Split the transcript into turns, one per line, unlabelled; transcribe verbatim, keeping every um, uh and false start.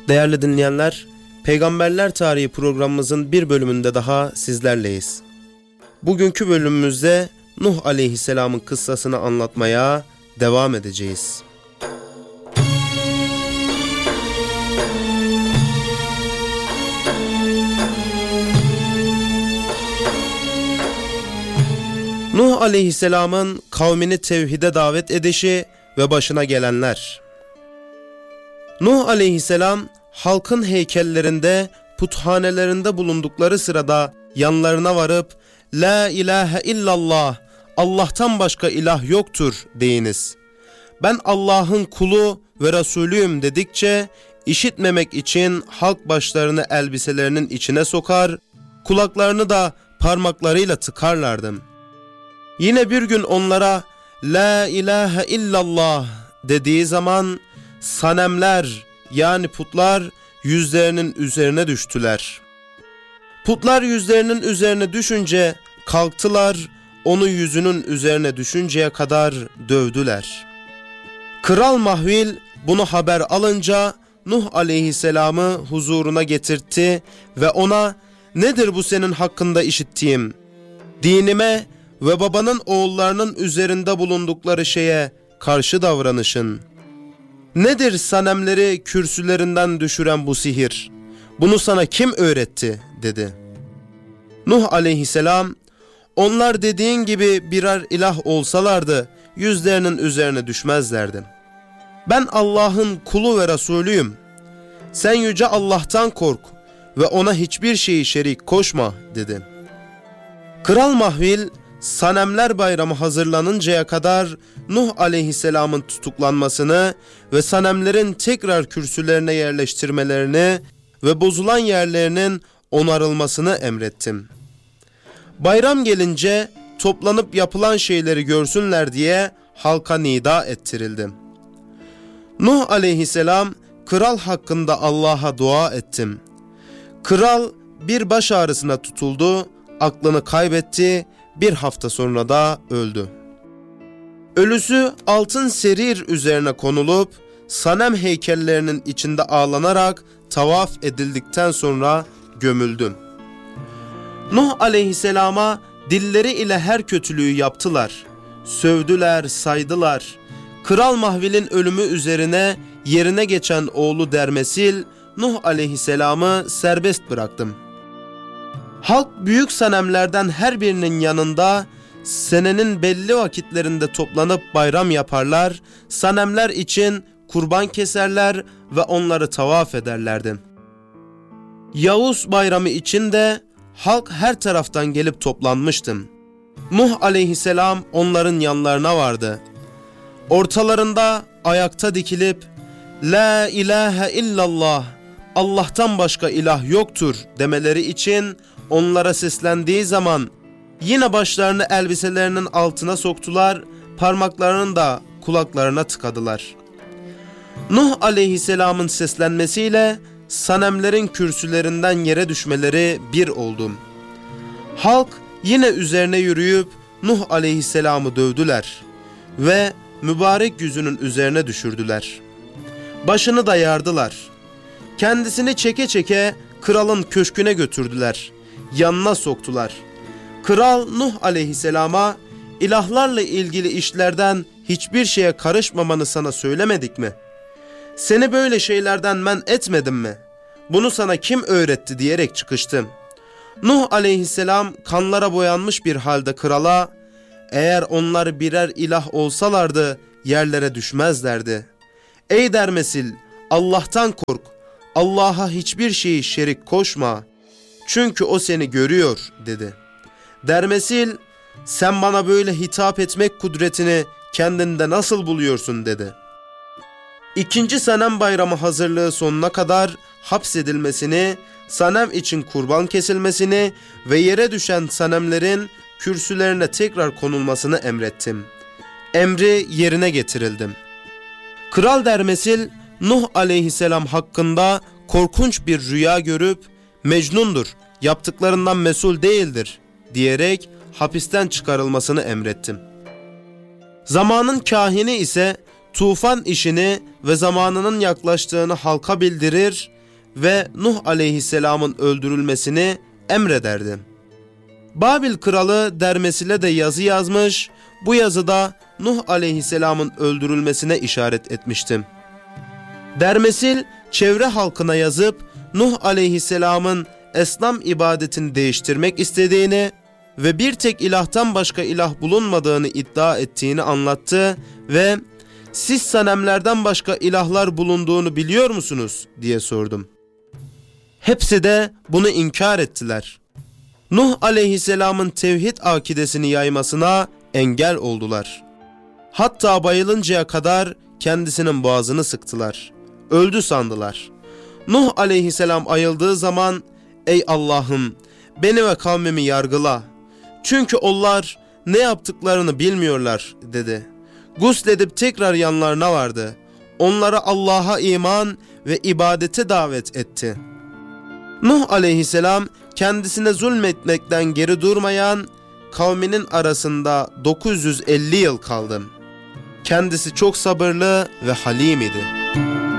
Değerli dinleyenler, Peygamberler Tarihi programımızın bir bölümünde daha sizlerleyiz. Bugünkü bölümümüzde Nuh Aleyhisselam'ın kıssasını anlatmaya devam edeceğiz. Nuh Aleyhisselam'ın kavmini tevhide davet edişi ve başına gelenler. Nuh Aleyhisselam halkın heykellerinde, puthanelerinde bulundukları sırada yanlarına varıp "La ilahe illallah, Allah'tan başka ilah yoktur" deyiniz. "Ben Allah'ın kulu ve Resulüyüm" dedikçe işitmemek için halk başlarını elbiselerinin içine sokar, kulaklarını da parmaklarıyla tıkarlardı. Yine bir gün onlara "La ilahe illallah" dediği zaman sanemler yani putlar yüzlerinin üzerine düştüler. Putlar yüzlerinin üzerine düşünce kalktılar, onu yüzünün üzerine düşünceye kadar dövdüler. Kral Mahvil bunu haber alınca Nuh Aleyhisselam'ı huzuruna getirtti ve ona "Nedir bu senin hakkında işittiğim? Dinime ve babanın oğullarının üzerinde bulundukları şeye karşı davranışın. Nedir sanemleri kürsülerinden düşüren bu sihir? Bunu sana kim öğretti?" dedi. Nuh Aleyhisselam, "Onlar dediğin gibi birer ilah olsalardı yüzlerinin üzerine düşmezlerdi. Ben Allah'ın kulu ve Resulüyüm. Sen yüce Allah'tan kork ve ona hiçbir şeyi şerik koşma" dedi. Kral Mahvil, Sanemler Bayramı hazırlanıncaya kadar Nuh Aleyhisselam'ın tutuklanmasını ve sanemlerin tekrar kürsülerine yerleştirmelerini ve bozulan yerlerinin onarılmasını emrettim. Bayram gelince toplanıp yapılan şeyleri görsünler diye halka nida ettirildi. Nuh Aleyhisselam, kral hakkında Allah'a dua ettim. Kral bir baş ağrısına tutuldu, aklını kaybetti, bir hafta sonra da öldü. Ölüsü altın serir üzerine konulup sanem heykellerinin içinde ağlanarak tavaf edildikten sonra gömüldü. Nuh Aleyhisselam'a dilleri ile her kötülüğü yaptılar. Sövdüler, saydılar. Kral Mahvil'in ölümü üzerine yerine geçen oğlu Dermesil, Nuh Aleyhisselam'ı serbest bıraktım. Halk büyük sanemlerden her birinin yanında senenin belli vakitlerinde toplanıp bayram yaparlar, sanemler için kurban keserler ve onları tavaf ederlerdi. Yavuz bayramı için de halk her taraftan gelip toplanmıştı. Nuh Aleyhisselam onların yanlarına vardı. Ortalarında ayakta dikilip "La ilahe illallah, Allah'tan başka ilah yoktur" demeleri için onlara seslendiği zaman yine başlarını elbiselerinin altına soktular, parmaklarını da kulaklarına tıkadılar. Nuh Aleyhisselam'ın seslenmesiyle sanemlerin kürsülerinden yere düşmeleri bir oldu. Halk yine üzerine yürüyüp Nuh Aleyhisselam'ı dövdüler ve mübarek yüzünün üzerine düşürdüler. Başını da yardılar. Kendisini çeke çeke kralın köşküne götürdüler. Yanına soktular. Kral Nuh Aleyhisselam'a "İlahlarla ilgili işlerden hiçbir şeye karışmamanı sana söylemedik mi? Seni böyle şeylerden men etmedim mi? Bunu sana kim öğretti?" diyerek çıkıştı. Nuh Aleyhisselam kanlara boyanmış bir halde krala "Eğer onlar birer ilah olsalardı yerlere düşmezlerdi. Ey Dermesil, Allah'tan kork, Allah'a hiçbir şeyi şerik koşma. Çünkü o seni görüyor" dedi. Dermesil, "Sen bana böyle hitap etmek kudretini kendinde nasıl buluyorsun?" dedi. İkinci sanem bayramı hazırlığı sonuna kadar hapsedilmesini, sanem için kurban kesilmesini ve yere düşen sanemlerin kürsülerine tekrar konulmasını emrettim. Emri yerine getirildi. Kral Dermesil, Nuh Aleyhisselam hakkında korkunç bir rüya görüp "Mecnundur, yaptıklarından mesul değildir" diyerek hapisten çıkarılmasını emrettim. Zamanın kahini ise tufan işini ve zamanının yaklaştığını halka bildirir, ve Nuh aleyhisselamın öldürülmesini emrederdi. Babil kralı Dermesil'e de yazı yazmış, bu yazıda Nuh aleyhisselamın öldürülmesine işaret etmiştim. Dermesil çevre halkına yazıp Nuh aleyhisselamın esnam ibadetini değiştirmek istediğini ve bir tek ilahtan başka ilah bulunmadığını iddia ettiğini anlattı ve "Siz sanemlerden başka ilahlar bulunduğunu biliyor musunuz?" diye sordum. Hepsi de bunu inkar ettiler. Nuh aleyhisselamın tevhid akidesini yaymasına engel oldular. Hatta bayılıncaya kadar kendisinin boğazını sıktılar. Öldü sandılar. Nuh aleyhisselam ayıldığı zaman "Ey Allah'ım, beni ve kavmimi yargıla. Çünkü onlar ne yaptıklarını bilmiyorlar" dedi. Gusledip tekrar yanlarına vardı. Onlara Allah'a iman ve ibadete davet etti. Nuh aleyhisselam kendisine zulmetmekten geri durmayan kavminin arasında dokuz yüz elli yıl kaldı. Kendisi çok sabırlı ve halim idi.